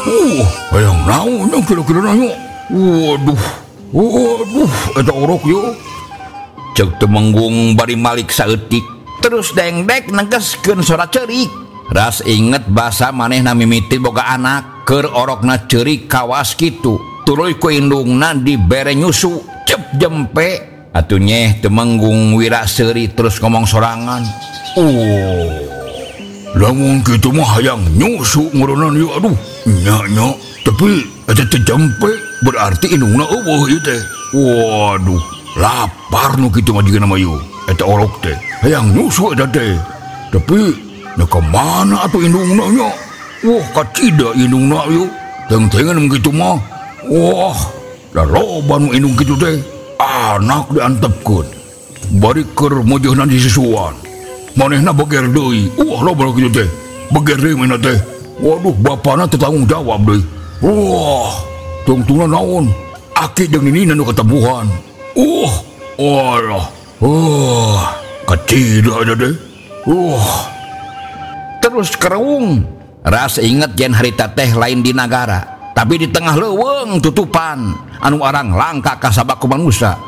Hayang naon yang kira-kira nanya. Waduh, eta orok yo. Cek Temenggung bari malik saeutik. Terus dengdek negeskeun sora ceurik. Ras inget basa manehna mimiti boga anak keur orokna ceurik kawas kitu. Tuluy ku indungna dibere nyusu cep jempe. Atuh nyeh Temenggung Wiraseuri terus ngomong sorangan. Lamun kitu mah hayang nyusu ngeureunana ieu aduh. Nya. Tapi eta teh jempe berarti indungna eueuh ieu teh. Waduh, lapar nu kitu mah jigeuna mah ieu. Eta orok teh hayang nyusu eta teh. Tapi nya ka mana atuh indungna nya? Wah, kacida indungna ieu. Teng-tengan kitu mah. Wah, da loba nu indung kitu teh. Anak diantepkeun. Bari keur mojehna disusuan. Manehna beger deui. Loba kitu teh. Beger deui manehna teh. Waduh, bapana teu tanggung jawab deui. Wah, tungtungna naon? Aki jeung ninina nu ketemuan. Alah. Kacida aja deh. Terus kereung. Ras inget yen harita teh lain di nagara, tapi di tengah leuweung tutupan anu arang langka ka sabaku manusia.